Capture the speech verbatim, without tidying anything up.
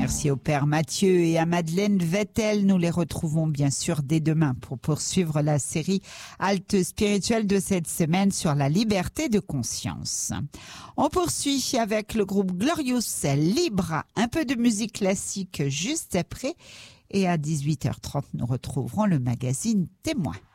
Merci au Père Mathieu et à Madeleine Vettel. Nous les retrouvons bien sûr dès demain pour poursuivre la série Halte spirituelle de cette semaine sur la liberté de conscience. On poursuit avec le groupe Glorious Libre, un peu de musique classique juste après. Et à dix-huit heures trente, nous retrouverons le magazine Témoin.